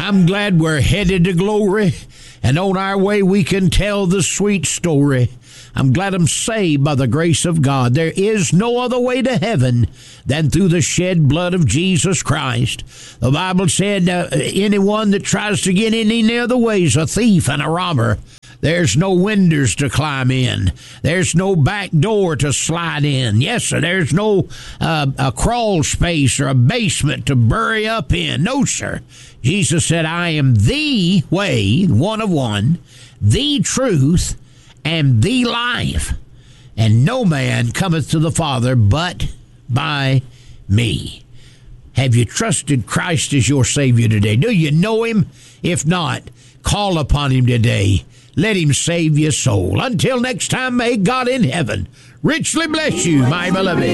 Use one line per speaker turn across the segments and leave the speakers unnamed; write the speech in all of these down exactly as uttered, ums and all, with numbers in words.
I'm glad we're headed to glory, and on our way we can tell the sweet story. I'm glad I'm saved by the grace of God. There is no other way to heaven than through the shed blood of Jesus Christ. The Bible said uh, anyone that tries to get any other way is a thief and a robber. There's no windows to climb in. There's no back door to slide in. Yes, sir, there's no uh, a crawl space or a basement to bury up in. No, sir. Jesus said, I am the way, one of one, the truth, and the life, and no man cometh to the Father but by me. Have you trusted Christ as your Savior today? Do you know him? If not, call upon him today. Let him save your soul. Until next time, may God in heaven richly bless you, my beloved.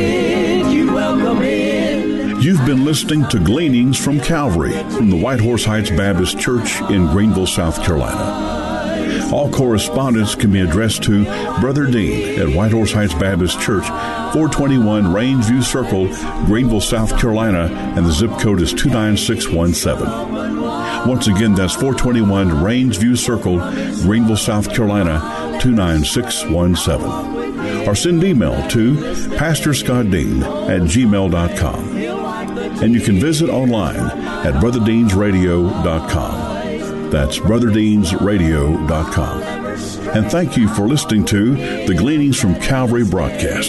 You've been listening to Gleanings from Calvary from the White Horse Heights Baptist Church in Greenville, South Carolina. All correspondence can be addressed to Brother Dean at White Horse Heights Baptist Church, four twenty-one Rangeview Circle, Greenville, South Carolina, and the zip code is two nine six one seven. Once again, that's four twenty-one Rangeview Circle, Greenville, South Carolina, two nine six one seven. Or send email to pastor scott dean at gmail dot com. And you can visit online at brother deans radio dot com. That's brother deans radio dot com. And thank you for listening to the Gleanings from Calvary broadcast.